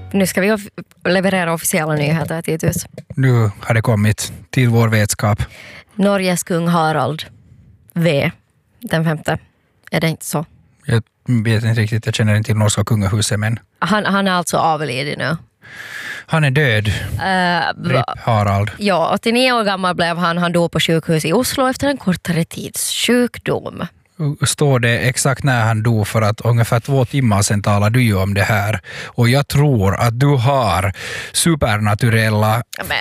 Nu ska vi leverera officiella nyheter, Titus. Nu har det kommit till vår vetskap. Norges kung Harald V. den 5. Är det inte så? Jag vet inte riktigt, jag känner inte till norska kungahuset, men... Han är alltså avliden nu. Han är död. Rip Harald. Ja, 89 år gammal blev han. Han dog på sjukhus i Oslo efter en kortare tids sjukdom. Står det exakt när han dog, för att ungefär 2 timmar sedan talade du ju om det här. Och jag tror att du har supernaturella...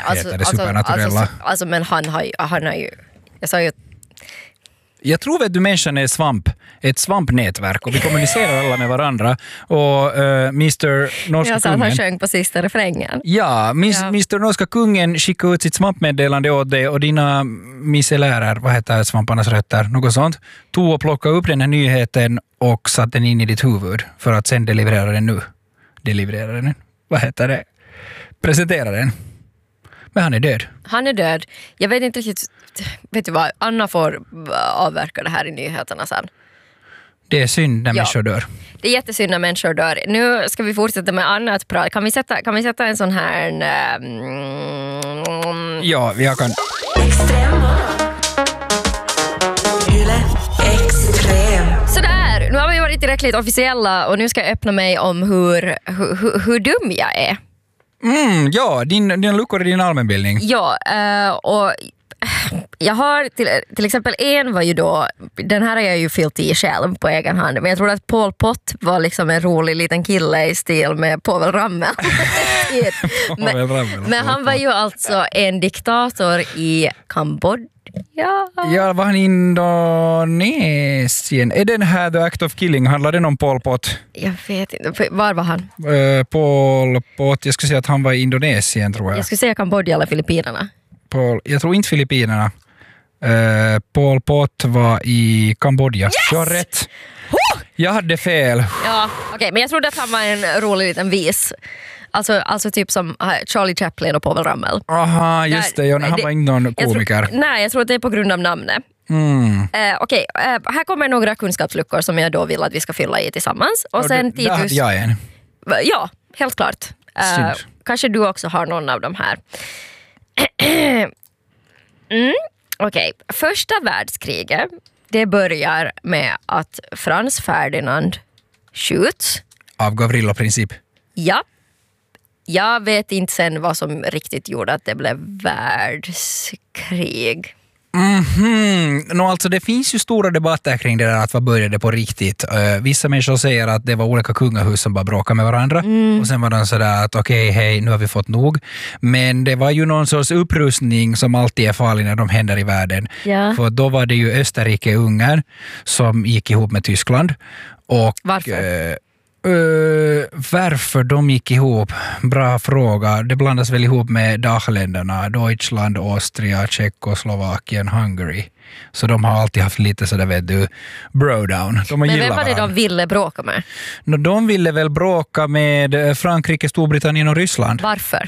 Men han har ju... Jag sa ju... Jag tror att du människan är ett svampnätverk och vi kommunicerar alla med varandra. Och Mr. Norska jag sa kungen... att han sjöng på sista refrängen. Ja, Mr. Norska kungen skickade ut sitt svampmeddelande åt dig och dina micellärer, vad heter svamparnas rötter, något sånt, tog och plockade upp den här nyheten och satte den in i ditt huvud för att sen deliverera den. Vad heter det? Presentera den. Men han är död. Han är död. Jag vet inte riktigt... Vet du vad? Anna får avverka det här i nyheterna sen. Det är synd när människor dör. Det är jättesynd när människor dör. Nu ska vi fortsätta med annat prat. Kan vi sätta en sån här... Ja, jag kan... Sådär, nu har vi varit tillräckligt officiella och nu ska jag öppna mig om hur dum jag är. Ja, dina luckor i din allmänbildning. Ja, och jag har till exempel en var ju då, den här har jag ju fyllt i själv på egen hand, men jag tror att Pol Pot var liksom en rolig liten kille i stil med Povel Ramel. men han var ju alltså en diktator i Kambodja. Ja, var han i Indonesien? Är den här The Act of Killing, handlar den om Pol Pot? Jag vet inte, var var han? Pol Pot, jag skulle säga att han var i Indonesien, tror jag. Jag skulle säga Kambodja eller Filippinerna. Jag tror inte Filippinerna. Pol Pot var i Kambodja. Yes! Jag har rätt. Jag hade fel. Ja, okej, men jag trodde att han var en rolig liten vis. Alltså typ som Charlie Chaplin och Povel Ramel. Aha, just det. Han var inte någon komiker. Nej, jag tror att det är på grund av namnet. Okej, här kommer några kunskapsluckor som jag då vill att vi ska fylla i tillsammans. Och sen Titus... Där hade jag en. Ja, helt klart. Kanske du också har någon av de här. Okej. Första världskriget, det börjar med att Frans Ferdinand skjuts. Av Gavrilo-princip. Ja. Jag vet inte sen vad som riktigt gjorde att det blev världskrig. Alltså det finns ju stora debatter kring det där att vad började på riktigt. Vissa människor säger att det var olika kungahus som bara bråkade med varandra. Och sen var de sådär att okej, hej, nu har vi fått nog. Men det var ju någon sorts upprustning som alltid är farlig när de händer i världen. Ja. För då var det ju Österrike-Ungern som gick ihop med Tyskland. Och, varför? Varför de gick ihop? Bra fråga. Det blandas väl ihop med Dachländerna, Deutschland, Austria, Tjeckoslovakien, Hungary. Så de har alltid haft lite sådär, vet du, bro-down. Men vem var det de ville bråka med? De ville väl bråka med Frankrike, Storbritannien och Ryssland. Varför?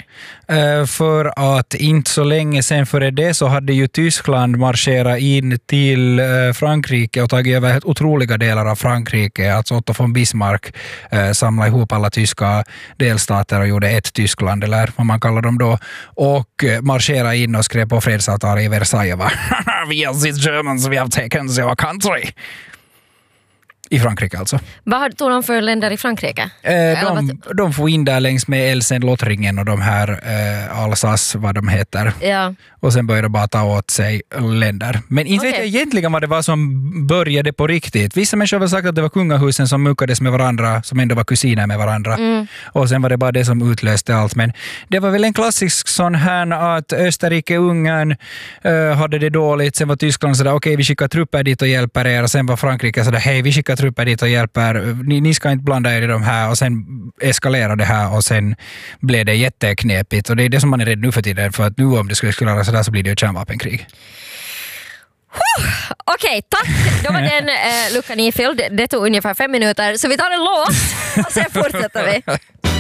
För att inte så länge sen före det så hade ju Tyskland marscherat in till Frankrike och tagit över otroliga delar av Frankrike. Alltså Otto von Bismarck samlade ihop alla tyska delstater och gjorde ett Tyskland, eller vad man kallar dem då. Och marscherade in och skrev på fredsavtal i Versailles. We are the Germans, we have taken their country. I Frankrike alltså. Vad tog de för länder i Frankrike? De får in där längs med Elsen-Lothringen och de här Alsace, vad de heter. Ja. Och sen började bara ta åt sig länder. Men inte vet jag egentligen vad det var som började på riktigt. Vissa människor har sagt att det var kungahusen som muckades med varandra, som ändå var kusiner med varandra. Och sen var det bara det som utlöste allt. Men det var väl en klassisk sån här att Österrike-Ungern hade det dåligt. Sen var Tyskland sådär, okej, vi skickar trupper dit och hjälper er. Och sen var Frankrike sådär, hej, vi skickar trupper dit och hjälper. Ni ska inte blanda er i de här. Och sen eskalerade det här och sen blev det jätteknepigt. Och det är det som man är rädd nu för tiden. För att nu om det skulle vara sådär så blir det ju kärnvapenkrig. Okej, tack. Då var den luckan ifylld. Det tog ungefär 5 minuter. Så vi tar en låt och sen fortsätter vi.